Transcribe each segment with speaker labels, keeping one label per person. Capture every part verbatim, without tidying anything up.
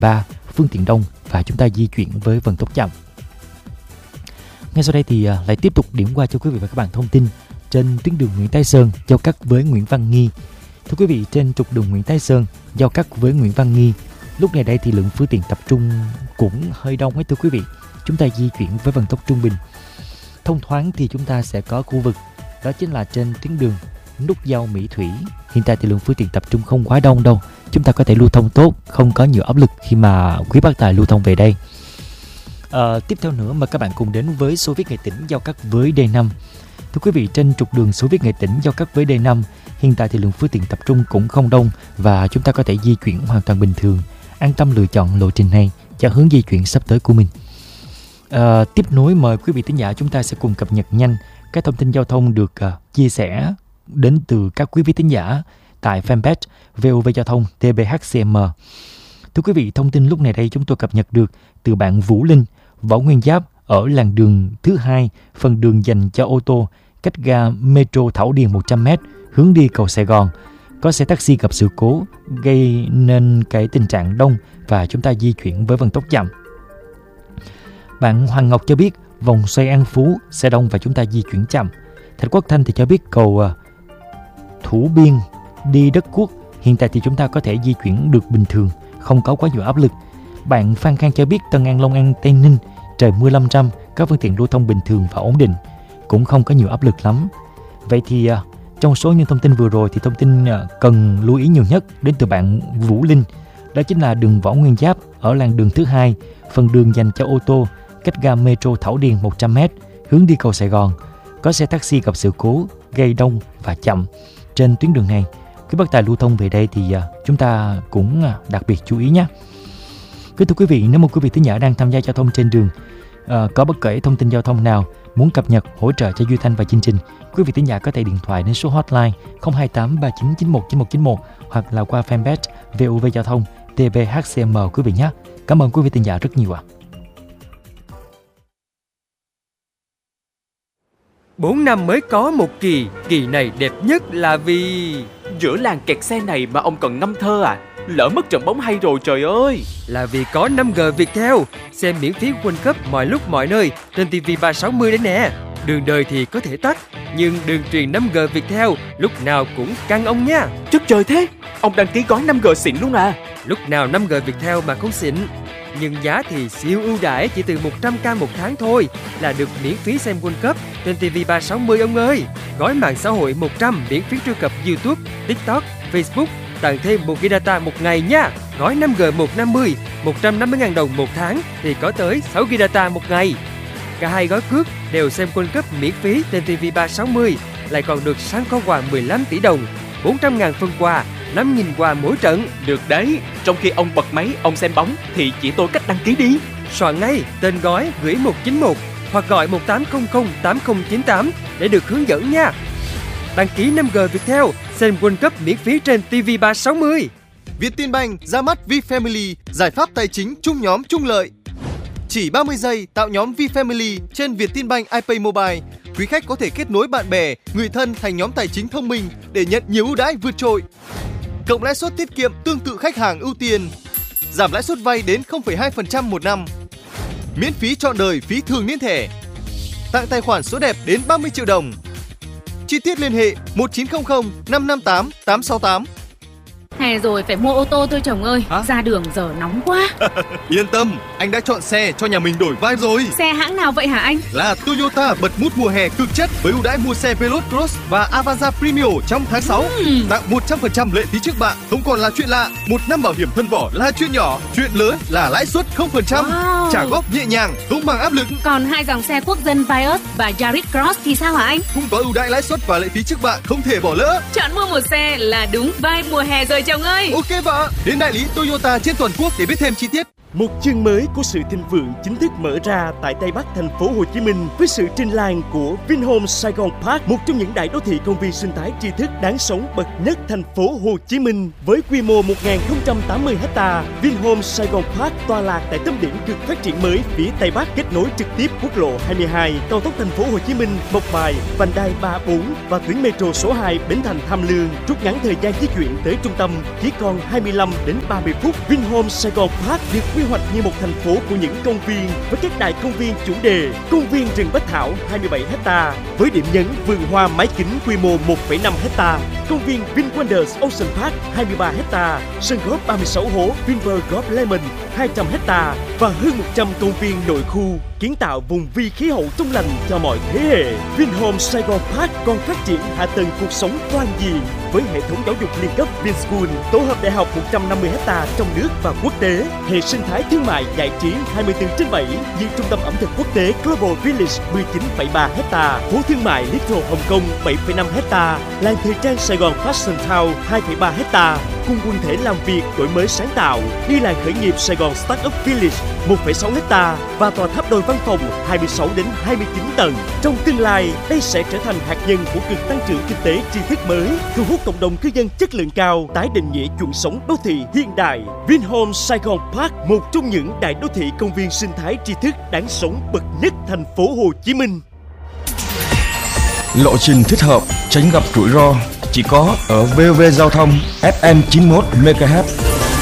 Speaker 1: ba phương tiện đông và chúng ta di chuyển với vận tốc chậm. Ngay sau đây thì lại tiếp tục điểm qua cho quý vị và các bạn thông tin trên tuyến đường Nguyễn Thái Sơn giao cắt với Nguyễn Văn Nghi. Thưa quý vị, trên trục đường Nguyễn Thái Sơn giao cắt với Nguyễn Văn Nghi, lúc này đây thì lượng phương tiện tập trung cũng hơi đông ấy thưa quý vị. Chúng ta di chuyển với vận tốc trung bình. Thông thoáng thì chúng ta sẽ có khu vực đó chính là trên tuyến đường nút giao Mỹ Thủy. Hiện tại thì lượng phương tiện tập trung không quá đông đâu. Chúng ta có thể lưu thông tốt, không có nhiều áp lực khi mà quý bác tài lưu thông về đây. À, tiếp theo nữa mời các bạn cùng đến với Xô Viết Nghệ Tĩnh giao cắt với D năm. Thưa quý vị, trên trục đường Xô Viết Nghệ Tĩnh giao cắt với D năm, hiện tại thì lượng phương tiện tập trung cũng không đông và chúng ta có thể di chuyển hoàn toàn bình thường. An tâm lựa chọn lộ trình này cho hướng di chuyển sắp tới của mình. À, tiếp nối mời quý vị thính giả chúng ta sẽ cùng cập nhật nhanh các thông tin giao thông được uh, chia sẻ đến từ các quý vị thính giả tại fanpage vê o vê Giao thông tê bê hát xê em. Thưa quý vị, thông tin lúc này đây chúng tôi cập nhật được từ bạn Vũ Linh, Võ Nguyên Giáp ở làn đường thứ hai, phần đường dành cho ô tô, cách ga Metro Thảo Điền một trăm mét, hướng đi cầu Sài Gòn. Có xe taxi gặp sự cố gây nên cái tình trạng đông và chúng ta di chuyển với vận tốc chậm. Bạn Hoàng Ngọc cho biết vòng xoay An Phú xe đông và chúng ta di chuyển chậm. Thạch Quốc Thanh thì cho biết cầu Thủ Biên đi Đất Quốc, hiện tại thì chúng ta có thể di chuyển được bình thường, không có quá nhiều áp lực. Bạn Phan Khang cho biết Tân An Long An Tây Ninh trời mưa lâm râm, các phương tiện lưu thông bình thường và ổn định, cũng không có nhiều áp lực lắm. Vậy thì trong số những thông tin vừa rồi thì thông tin cần lưu ý nhiều nhất đến từ bạn Vũ Linh, đó chính là đường Võ Nguyên Giáp ở làn đường thứ hai, phần đường dành cho ô tô, cách ga Metro Thảo Điền một trăm mét, hướng đi cầu Sài Gòn. Có xe taxi gặp sự cố gây đông và chậm trên tuyến đường này. Quý bác tài lưu thông về đây thì chúng ta cũng đặc biệt chú ý nhé. Kính thưa quý vị, nếu một quý vị thính giả đang tham gia giao thông trên đường, à, có bất kể thông tin giao thông nào muốn cập nhật hỗ trợ cho Duy Thanh và chương trình, quý vị thính giả có thể điện thoại đến số hotline không hai tám ba chín chín một chín một chín một hoặc là qua fanpage vê o vê Giao thông tê bê hát xê em quý vị nhé. Cảm ơn quý vị thính giả rất nhiều ạ.
Speaker 2: Bốn năm mới có một kỳ, kỳ này đẹp nhất là vì...
Speaker 3: Giữa làng kẹt xe này mà ông còn ngâm thơ à? Lỡ mất trận bóng hay rồi trời ơi.
Speaker 2: Là vì có năm G Viettel, xem miễn phí World Cup mọi lúc mọi nơi trên ti vi ba sáu mươi đấy nè. Đường đời thì có thể tắt, nhưng đường truyền năm G Viettel lúc nào cũng căng ông nha.
Speaker 3: Chất trời thế, ông đăng ký gói năm G xịn luôn à?
Speaker 2: Lúc nào năm G Viettel mà không xịn. Nhưng giá thì siêu ưu đãi, chỉ từ một trăm k một tháng thôi là được miễn phí xem World Cup trên ti vi ba sáu mươi ông ơi. Gói mạng xã hội một trăm miễn phí truy cập YouTube, TikTok, Facebook, tặng thêm một gi ga bai data một ngày nha. Gói năm G một trăm năm mươi, một trăm năm mươi nghìn đồng một tháng thì có tới sáu gi ga bai data một ngày. Cả hai gói cước đều xem World Cup miễn phí trên ti vi ba sáu mươi, lại còn được săn kho quà mười lăm tỷ đồng, bốn trăm nghìn phần quà, năm nghìn quà mỗi trận.
Speaker 3: Được đấy, trong khi ông bật máy ông xem bóng thì chỉ tôi cách đăng ký đi.
Speaker 2: Soạn ngay tên gói gửi một chín một hoặc gọi một tám không không tám không chín tám để được hướng dẫn nha. Đăng ký năm G Viettel xem World Cup miễn phí trên ti vi ba sáu mươi.
Speaker 4: Vietinbank ra mắt VFamily, giải pháp tài chính chung nhóm chung lợi. Chỉ ba mươi giây tạo nhóm VFamily trên Vietinbank iPay Mobile. Quý khách có thể kết nối bạn bè, người thân thành nhóm tài chính thông minh để nhận nhiều ưu đãi vượt trội. Cộng lãi suất tiết kiệm tương tự khách hàng ưu tiên. Giảm lãi suất vay đến không phẩy hai phần trăm một năm. Miễn phí trọn đời phí thường niên thẻ. Tặng tài khoản số đẹp đến ba mươi triệu đồng. Chi tiết liên hệ một chín không không năm năm tám tám sáu tám.
Speaker 5: Hè rồi phải mua ô tô thôi chồng ơi. Hả? Ra đường giờ nóng quá.
Speaker 4: Yên tâm, anh đã chọn xe cho nhà mình đổi vibe rồi.
Speaker 5: Xe hãng nào vậy hả anh?
Speaker 4: Là Toyota bật mút mùa hè cực chất với ưu đãi mua xe Veloz Cross và Avanza Premium trong tháng sáu. uhm. Tặng một trăm phần trăm lệ phí trước bạ. Không còn là chuyện lạ, một năm bảo hiểm thân vỏ là chuyện nhỏ. Chuyện lớn là lãi suất không phần trăm.
Speaker 5: Wow.
Speaker 4: Trả góp nhẹ nhàng, không mang áp lực.
Speaker 5: Còn hai dòng xe quốc dân Vios và Yaris Cross thì sao hả anh?
Speaker 4: Cũng có ưu đãi lãi suất và lệ phí trước bạ không thể bỏ lỡ.
Speaker 5: Chọn mua một xe là đúng vibe mùa hè rồi chồng ơi.
Speaker 4: Ok vợ, đến đại lý Toyota trên toàn quốc để biết thêm chi tiết.
Speaker 6: Một chương mới của sự thịnh vượng chính thức mở ra tại Tây Bắc thành phố Hồ Chí Minh với sự trình làng của Vinhomes Saigon Park, một trong những đại đô thị công viên sinh thái tri thức đáng sống bậc nhất thành phố Hồ Chí Minh. Với quy mô một nghìn không trăm tám mươi héc ta, Vinhomes Saigon Park tọa lạc tại tâm điểm cực phát triển mới phía Tây Bắc, kết nối trực tiếp quốc lộ hai mươi hai, cao tốc thành phố Hồ Chí Minh, Mộc Bài, vành đai ba bốn và tuyến metro số hai Bến Thành Tham Lương, rút ngắn thời gian di chuyển tới trung tâm chỉ còn hai mươi lăm đến ba mươi phút. Vinhomes Saigon Park được quy hoạch như một thành phố của những công viên với các đại công viên chủ đề: công viên rừng Bách Thảo hai mươi bảy héc ta với điểm nhấn vườn hoa mái kính quy mô một phẩy năm héc ta, công viên VinWonders Ocean Park hai mươi ba héc ta, sân golf ba mươi sáu hố Vinpearl Golf Lemon hai trăm héc ta và hơn một trăm công viên nội khu, kiến tạo vùng vi khí hậu trong lành cho mọi thế hệ. Vinhomes Saigon Park còn phát triển hạ tầng cuộc sống toàn diện với hệ thống giáo dục liên cấp Vinschool, tổ hợp đại học một trăm năm mươi héc ta trong nước và quốc tế, hệ sinh thái thương mại giải trí hai mươi bốn trên bảy như trung tâm ẩm thực quốc tế Global Village mười chín phẩy ba héc ta, phố thương mại Little Hồng Kông bảy phẩy năm héc ta, làng thời trang Sài Gòn Fashion Town hai phẩy ba héc ta, cùng quần thể làm việc đổi mới sáng tạo như làng khởi nghiệp Sài Gòn Startup Village một phẩy sáu héc ta và tòa tháp đôi văn phòng hai mươi sáu đến hai mươi chín tầng. Trong tương lai, đây sẽ trở thành hạt nhân của cực tăng trưởng kinh tế tri thức mới, thu hút cộng đồng cư dân chất lượng cao, tái định nghĩa chuẩn sống đô thị hiện đại. Vinhomes Saigon Park, một trong những đại đô thị công viên sinh thái tri thức đáng sống bậc nhất thành phố Hồ Chí Minh.
Speaker 7: Lộ trình thích hợp, tránh gặp rủi ro chỉ có ở vê o vê Giao thông ép em chín mươi mốt mê ga héc.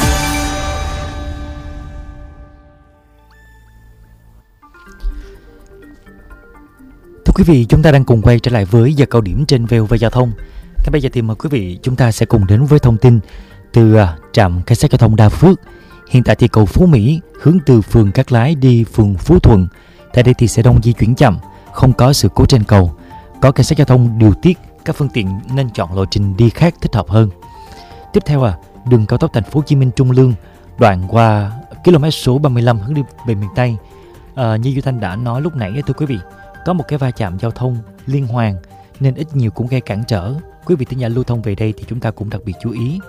Speaker 1: Thưa quý vị, chúng ta đang cùng quay trở lại với giờ cao điểm trên vê o vê Giao thông. Ngay bây giờ thì mời quý vị chúng ta sẽ cùng đến với thông tin từ trạm cảnh sát giao thông Đa Phước. Hiện tại thì cầu Phú Mỹ hướng từ phường Cát Lái đi phường Phú Thuận. Tại đây thì xe đông di chuyển chậm, không có sự cố trên cầu. Có cảnh sát giao thông điều tiết các phương tiện nên chọn lộ trình đi khác thích hợp hơn. Tiếp theo à, đường cao tốc thành phố Hồ Chí Minh Trung Lương đoạn qua km số ba mươi lăm hướng đi về miền Tây. À, như Duy Thanh đã nói lúc nãy thưa quý vị, có một cái va chạm giao thông liên hoàn nên ít nhiều cũng gây cản trở. Quý vị thính giả lưu thông về đây thì chúng ta cũng đặc biệt chú ý.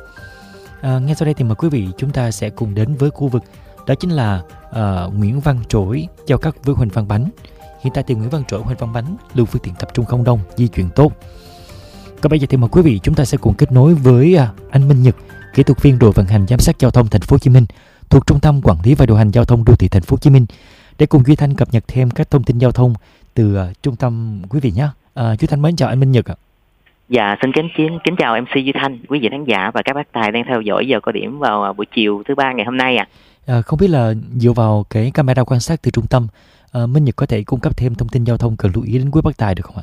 Speaker 1: À, ngay sau đây thì mời quý vị chúng ta sẽ cùng đến với khu vực đó chính là uh, Nguyễn Văn Trỗi giao cắt với Huỳnh Văn Bánh. Hiện tại thì Nguyễn Văn Trỗi, Huỳnh Văn Bánh lưu phương tiện tập trung không đông, di chuyển tốt. Còn bây giờ thì mời quý vị chúng ta sẽ cùng kết nối với uh, anh Minh Nhật, kỹ thuật viên đội vận hành giám sát giao thông thành phố Hồ Chí Minh thuộc Trung tâm Quản lý và điều hành giao thông đô thị thành phố Hồ Chí Minh để cùng Duy Thanh cập nhật thêm các thông tin giao thông từ uh, trung tâm quý vị nhé. Uh, Duy Thanh mến chào anh Minh Nhật ạ.
Speaker 8: Dạ, xin kính kính kính chào em xê Duy Thanh, quý vị khán giả và các bác tài đang theo dõi giờ cao điểm vào buổi chiều thứ ba ngày hôm nay ạ. À.
Speaker 1: À, không biết là dựa vào cái camera quan sát từ trung tâm, à, Minh Nhật có thể cung cấp thêm thông tin giao thông cần lưu ý đến quý bác tài được không ạ?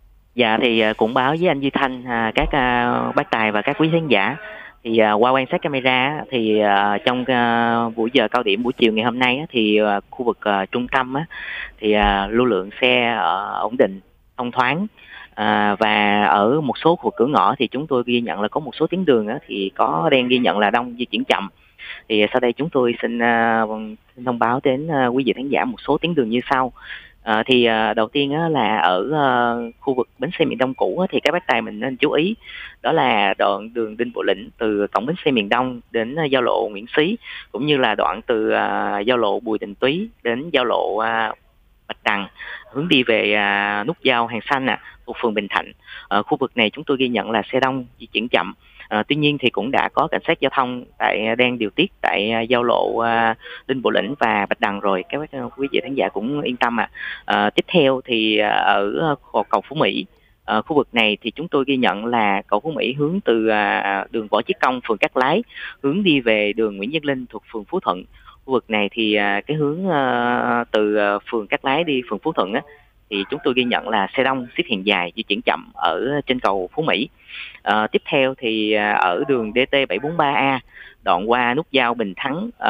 Speaker 8: Dạ thì cũng báo với anh Duy Thanh, à, các à, bác tài và các quý khán giả thì à, qua quan sát camera thì à, trong à, buổi giờ cao điểm buổi chiều ngày hôm nay á, thì à, khu vực à, trung tâm á, thì à, lưu lượng xe à, ổn định, thông thoáng. À, và ở một số khu cửa ngõ thì chúng tôi ghi nhận là có một số tuyến đường á, thì có đang ghi nhận là đông di chuyển chậm. Thì sau đây chúng tôi xin, uh, xin thông báo đến uh, quý vị khán giả một số tuyến đường như sau. Uh, thì uh, đầu tiên á, là ở uh, khu vực bến xe miền Đông cũ á, thì các bác tài mình nên chú ý, đó là đoạn đường Đinh Bộ Lĩnh từ cổng bến xe miền Đông đến uh, giao lộ Nguyễn Xí, cũng như là đoạn từ uh, giao lộ Bùi Đình Túy đến giao lộ uh, Bạch Đằng hướng đi về uh, nút giao Hàng Xanh à, thuộc phường Bình Thạnh. Ở khu vực này chúng tôi ghi nhận là xe đông di chuyển chậm. À, tuy nhiên thì cũng đã có cảnh sát giao thông tại đang điều tiết tại uh, giao lộ uh, Đinh Bộ Lĩnh và Bạch Đằng rồi, các uh, quý vị khán giả cũng yên tâm à. À tiếp theo thì uh, ở uh, cầu Phú Mỹ, uh, khu vực này thì chúng tôi ghi nhận là cầu Phú Mỹ hướng từ uh, đường Võ Chí Công phường Cát Lái hướng đi về đường Nguyễn Văn Linh thuộc phường Phú Thuận. Khu vực này thì uh, cái hướng uh, từ uh, phường Cát Lái đi phường Phú Thuận á, thì chúng tôi ghi nhận là xe đông xếp hàng dài di chuyển chậm ở trên cầu Phú Mỹ. À, tiếp theo thì ở đường đê tê bảy bốn ba A đoạn qua nút giao Bình Thắng à,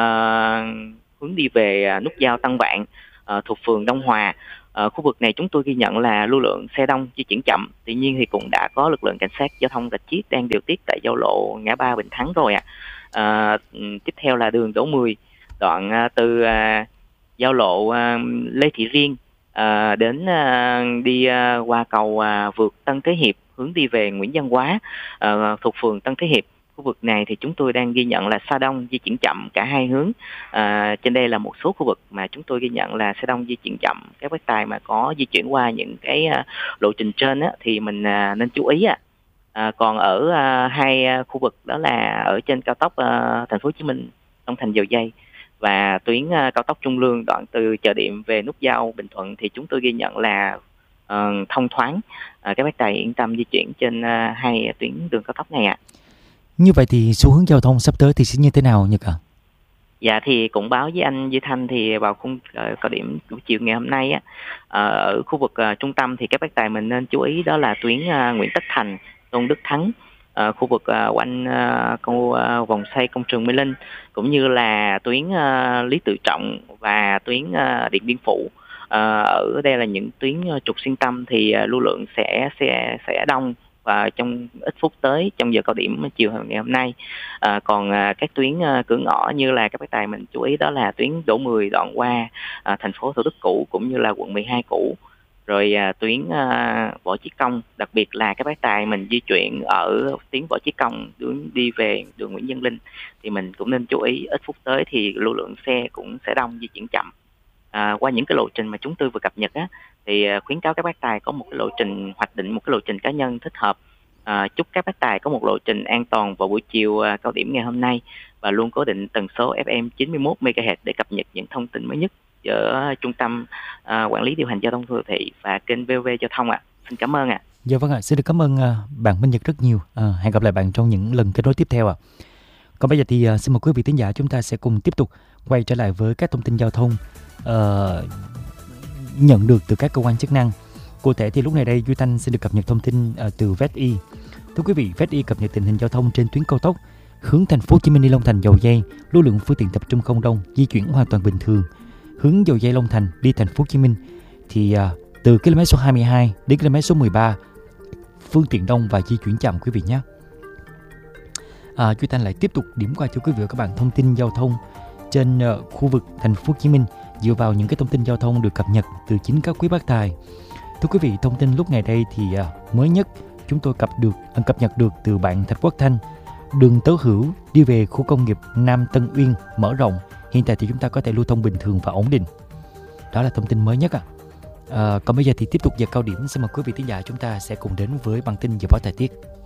Speaker 8: hướng đi về nút giao Tân Vạn à, thuộc phường Đông Hòa. À, khu vực này chúng tôi ghi nhận là lưu lượng xe đông di chuyển chậm. Tuy nhiên thì cũng đã có lực lượng cảnh sát giao thông Rạch Chiếc đang điều tiết tại giao lộ ngã ba Bình Thắng rồi ạ. À. À, tiếp theo là đường Đỗ Mười đoạn à, từ à, giao lộ à, Lê Thị Riêng À, đến à, đi à, qua cầu à, vượt Tân Thế Hiệp hướng đi về Nguyễn Văn Quá à, thuộc phường Tân Thế Hiệp. khu vực này thì chúng tôi đang ghi nhận là xe đông di chuyển chậm cả hai hướng. À, trên đây là một số khu vực mà chúng tôi ghi nhận là xe đông di chuyển chậm. Các bác tài mà có di chuyển qua những cái uh, lộ trình trên á, thì mình uh, nên chú ý ạ. À, còn ở uh, hai uh, khu vực đó là ở trên cao tốc uh, Thành phố Hồ Chí Minh Long Thành Dầu Giây và tuyến uh, cao tốc Trung Lương đoạn từ chợ Điện về nút giao Bình Thuận thì chúng tôi ghi nhận là uh, thông thoáng. À, các bác tài yên tâm di chuyển trên uh, hai tuyến đường cao tốc này ạ.
Speaker 1: Như vậy thì xu hướng giao thông sắp tới thì sẽ như thế nào Nhật ạ? À?
Speaker 8: Dạ thì cũng báo với anh Duy Thanh thì vào khung uh, cao điểm buổi chiều ngày hôm nay á, uh, ở khu vực uh, trung tâm thì các bác tài mình nên chú ý đó là tuyến uh, Nguyễn Tất Thành, Tôn Đức Thắng, uh, khu vực uh, quanh uh, con uh, vòng xoay công trường Mê Linh, cũng như là tuyến uh, Lý Tự Trọng và tuyến uh, Điện Biên Phủ. Uh, ở đây là những tuyến uh, trục xuyên tâm thì uh, lưu lượng sẽ sẽ sẽ đông và trong ít phút tới trong giờ cao điểm chiều ngày hôm nay. À, còn à, các tuyến à, cửa ngõ như là các bác tài mình chú ý đó là tuyến Đỗ mười đoạn qua à, thành phố Thủ Đức cũ cũng như là quận mười hai cũ, rồi à, tuyến à, Võ Chí Công, đặc biệt là các bác tài mình di chuyển ở tuyến Võ Chí Công đường đi về đường Nguyễn Văn Linh thì mình cũng nên chú ý ít phút tới thì lưu lượng xe cũng sẽ đông, di chuyển chậm. À, qua những cái lộ trình mà chúng tôi vừa cập nhật á, thì khuyến cáo các bác tài có một cái lộ trình hoạch định một cái lộ trình cá nhân thích hợp. À, chúc các bác tài có một lộ trình an toàn vào buổi chiều à, cao điểm ngày hôm nay và luôn cố định tần số ép em chín mươi mốt mê ga héc để cập nhật những thông tin mới nhất giữa trung tâm à, quản lý điều hành giao thông đô thị và kênh vê o vê Giao thông ạ. À. Xin cảm ơn ạ. À.
Speaker 1: Dạ vâng ạ, à. Xin được cảm ơn uh, bạn Minh Nhật rất nhiều. À, hẹn gặp lại bạn trong những lần kết nối tiếp theo ạ. À. Còn bây giờ thì uh, xin mời quý vị thính giả chúng ta sẽ cùng tiếp tục quay trở lại với các thông tin giao thông uh, nhận được từ các cơ quan chức năng. Cụ thể thì lúc này đây Duy Thanh sẽ được cập nhật thông tin uh, từ vê e tê i. Thưa quý vị, vê e tê i cập nhật tình hình giao thông trên tuyến cao tốc hướng thành phố Hồ Chí Minh đi Long Thành Dầu Giây, lưu lượng phương tiện tập trung không đông, di chuyển hoàn toàn bình thường. Hướng Dầu Giây Long Thành đi thành phố Hồ Chí Minh thì uh, từ km số hai mươi hai đến km số mười ba phương tiện đông và di chuyển chậm quý vị nhé. À, Duy Thanh lại tiếp tục điểm qua cho quý vị và các bạn thông tin giao thông trên uh, khu vực thành phố Hồ Chí Minh dựa vào những cái thông tin giao thông được cập nhật từ chính các quý bác tài. Thưa quý vị, thông tin lúc này đây thì uh, mới nhất chúng tôi cập được uh, cập nhật được từ bạn Thạch Quốc Thanh. Đường Tố Hữu đi về khu công nghiệp Nam Tân Uyên mở rộng. Hiện tại thì chúng ta có thể lưu thông bình thường và ổn định. Đó là thông tin mới nhất ạ. À. À, còn bây giờ thì tiếp tục giờ cao điểm, xin mời quý vị thính giả chúng ta sẽ cùng đến với bản tin dự báo thời tiết.